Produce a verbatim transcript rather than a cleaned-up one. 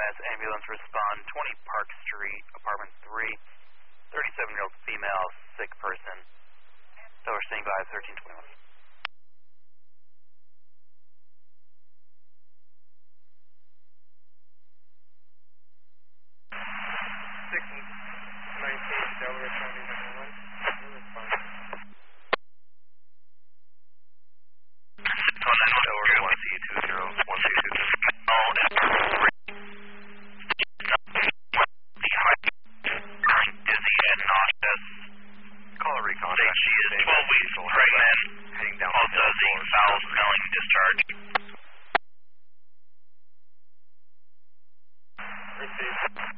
Mass ambulance respond, twenty Park Street, apartment three, thirty-seven-year-old female, sick person. So we're staying by thirteen twenty-one. six nineteen, Delaware County nine one one. Respond. Delaware one C two zero one C two zero. Oh, dizzy and nauseous. Call a recon. She is twelve weeks pregnant. Heading down. Also seeing foul-smelling discharge. Received.